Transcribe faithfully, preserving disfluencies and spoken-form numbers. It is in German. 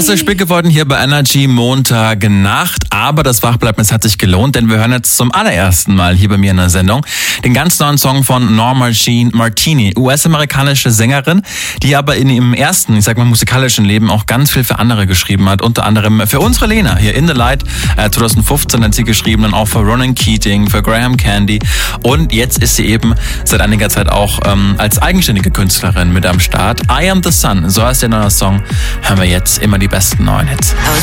ist spät geworden hier bei Energy Montag Nacht, aber das Wachbleiben, es hat sich gelohnt, denn wir hören jetzt zum allerersten Mal hier bei mir in der Sendung den ganz neuen Song von Norma Jean Martini, U S-amerikanische Sängerin, die aber in ihrem ersten, ich sag mal, musikalischen Leben auch ganz viel für andere geschrieben hat, unter anderem für unsere Lena hier In the Light, äh, zwanzig fünfzehn hat sie geschrieben, dann auch für Ronan Keating, für Graham Candy und jetzt ist sie eben seit einiger Zeit auch ähm, als eigenständige Künstlerin mit am Start. I Am the Sun, so heißt der neue Song, hören wir jetzt immer die besten neuen Hits.